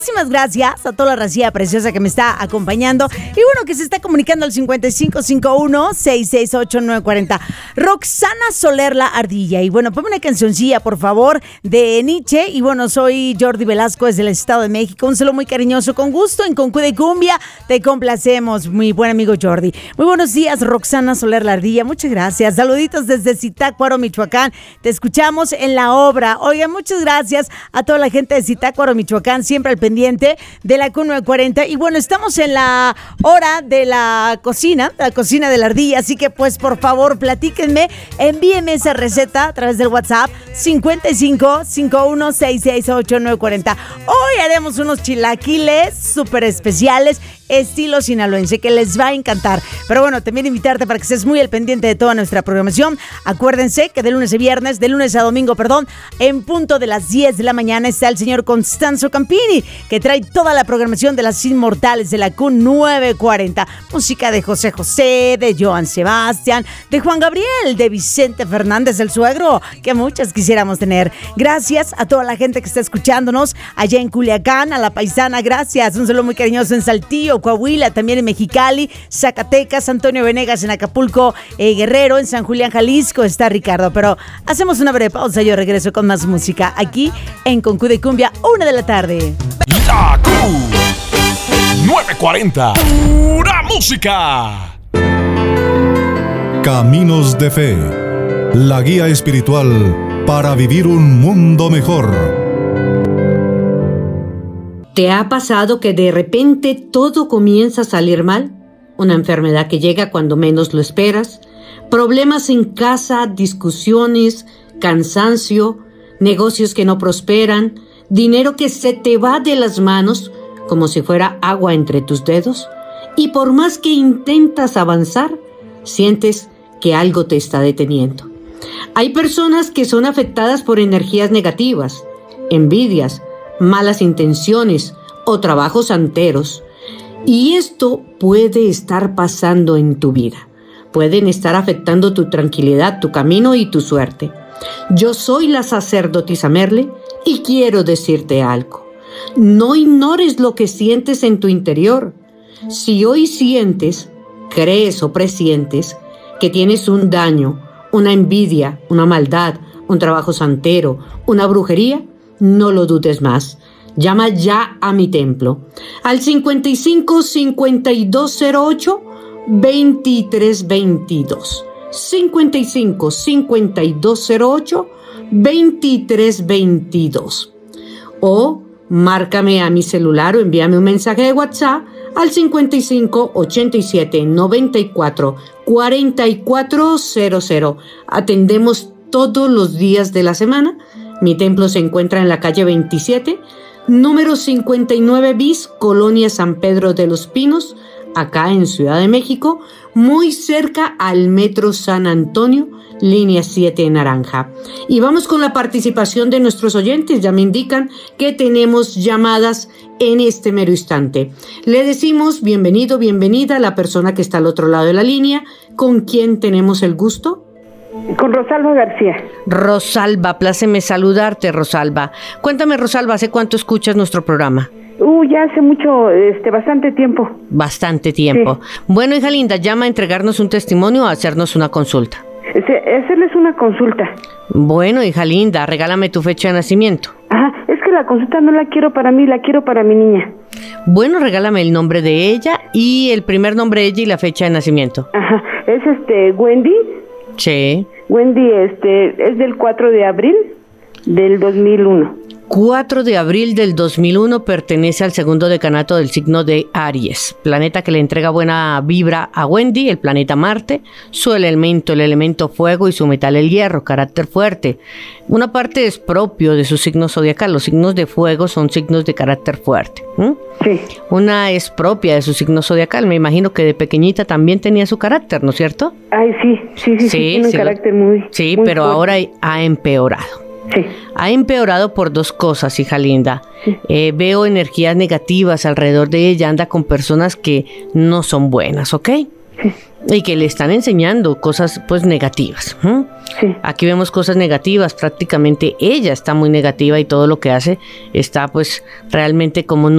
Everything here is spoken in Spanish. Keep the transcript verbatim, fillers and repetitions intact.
Muchísimas gracias a toda la racía preciosa que me está acompañando y bueno, que se está comunicando al cincuenta y cinco cincuenta y uno, sesenta y seis ocho nueve cuarenta. Roxana Soler La Ardilla. Y bueno, ponme una cancioncilla, por favor, de Nietzsche. Y bueno, soy Jordi Velasco desde el Estado de México. Un saludo muy cariñoso, con gusto, en Concu de Cumbia. Te complacemos, mi buen amigo Jordi. Muy buenos días, Roxana Soler La Ardilla. Muchas gracias. Saluditos desde Zitácuaro, Michoacán. Te escuchamos en la obra. Oigan, muchas gracias a toda la gente de Zitácuaro, Michoacán, siempre al pendiente de la Q nueve cuarenta. Y bueno, estamos en la hora de la cocina, la cocina de la ardilla, así que pues por favor platíquenme, envíenme esa receta a través del WhatsApp cincuenta y cinco cincuenta y uno, sesenta y seis ocho nueve cuarenta. Hoy haremos unos chilaquiles súper especiales estilo sinaloense que les va a encantar. Pero bueno, también invitarte para que estés muy al pendiente de toda nuestra programación. Acuérdense que de lunes a viernes, de lunes a domingo, perdón, en punto de las diez de la mañana está el señor Constanzo Campini, que trae toda la programación de las inmortales de la Q nueve cuarenta. Música de José José, de Joan Sebastián, de Juan Gabriel, de Vicente Fernández, el suegro, que muchas quisiéramos tener. Gracias a toda la gente que está escuchándonos allá en Culiacán, a la paisana, gracias. Un saludo muy cariñoso en Saltillo, Coahuila, también en Mexicali, Zacatecas, Antonio Venegas en Acapulco, eh, Guerrero, en San Julián, Jalisco está Ricardo. Pero hacemos una breve pausa, yo regreso con más música aquí en Concu de Cumbia, una de la tarde. La Q nueve cuarenta, pura música. Caminos de Fe, la guía espiritual para vivir un mundo mejor. ¿Te ha pasado que de repente todo comienza a salir mal? Una enfermedad que llega cuando menos lo esperas, problemas en casa, discusiones, cansancio, negocios que no prosperan, dinero que se te va de las manos como si fuera agua entre tus dedos, y por más que intentas avanzar, sientes que algo te está deteniendo. Hay personas que son afectadas por energías negativas, envidias, malas intenciones o trabajos anteros, y esto puede estar pasando en tu vida. Pueden estar afectando tu tranquilidad, tu camino y tu suerte. Yo soy la sacerdotisa Merle y quiero decirte algo. No ignores lo que sientes en tu interior. Si hoy sientes, crees o presientes que tienes un daño, una envidia, una maldad, un trabajo santero, una brujería, no lo dudes más. Llama ya a mi templo al cincuenta y cinco, cincuenta y dos cero ocho, veintitrés veintidós. cincuenta y cinco, cincuenta y dos cero ocho, veintitrés veintidós. O márcame a mi celular o envíame un mensaje de WhatsApp al cincuenta y cinco, ochenta y siete, noventa y cuatro, cuarenta y cuatro cero cero. Atendemos todos los días de la semana. Mi templo se encuentra en la calle veintisiete, número cincuenta y nueve bis, Colonia San Pedro de los Pinos, acá en Ciudad de México, muy cerca al Metro San Antonio, línea siete naranja. Y vamos con la participación de nuestros oyentes. Ya me indican que tenemos llamadas en este mero instante. Le decimos bienvenido, bienvenida a la persona que está al otro lado de la línea. ¿Con quién tenemos el gusto? Con Rosalba García. Rosalba, pláceme saludarte, Rosalba. Cuéntame, Rosalba, ¿hace cuánto escuchas nuestro programa? Uh, ya hace mucho, este, bastante tiempo. Bastante tiempo. Sí. Bueno, hija linda, llama a entregarnos un testimonio o a hacernos una consulta. Este, hacerles una consulta. Bueno, hija linda, regálame tu fecha de nacimiento. Ajá, es que la consulta no la quiero para mí, la quiero para mi niña. Bueno, regálame el nombre de ella y el primer nombre de ella y la fecha de nacimiento. Ajá, es este, Wendy. Sí. Wendy, este, es del cuatro de abril del dos mil uno. cuatro de abril del dos mil uno, pertenece al segundo decanato del signo de Aries, planeta que le entrega buena vibra a Wendy, el planeta Marte, su elemento, el elemento fuego, y su metal, el hierro, carácter fuerte. Una parte es propio de su signo zodiacal. Los signos de fuego son signos de carácter fuerte. ¿Mm? Sí. Una es propia de su signo zodiacal. Me imagino que de pequeñita también tenía su carácter, ¿no es cierto? Ay, sí, sí, sí, sí, sí tiene sí, un carácter muy Sí, muy pero fuerte. Ahora ha empeorado. Sí. Ha empeorado por dos cosas, hija linda. Sí. Eh, veo energías negativas alrededor de ella, anda con personas que no son buenas, ¿ok? Sí. y que le están enseñando cosas pues negativas. ¿eh? Sí. Aquí vemos cosas negativas, prácticamente ella está muy negativa y todo lo que hace está pues realmente como no